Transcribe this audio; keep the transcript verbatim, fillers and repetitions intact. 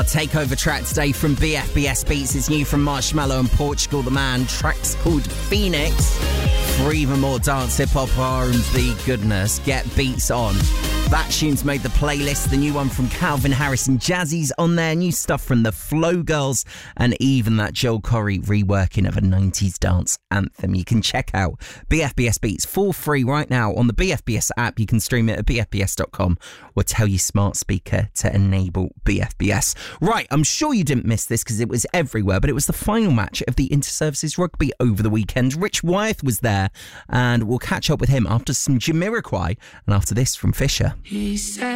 A takeover track today from B F B S Beats is new from Marshmello and Portugal the Man. Track's called Phoenix. For even more dance, hip-hop, R and B goodness, get Beats on. That tune's made the playlist. The new one from Calvin Harris and Jazzy's on there. New stuff from the Flow Girls and even that Joel Corry reworking of a nineties dance anthem. You can check out B F B S Beats for free right now on the B F B S app. You can stream it at b f b s dot com or tell your smart speaker to enable B F B S. Right, I'm sure you didn't miss this because it was everywhere, but it was the final match of the Inter-Services Rugby over the weekend. Rich Wyeth was there, and we'll catch up with him after some Jamiroquai and after this from Fisher. He said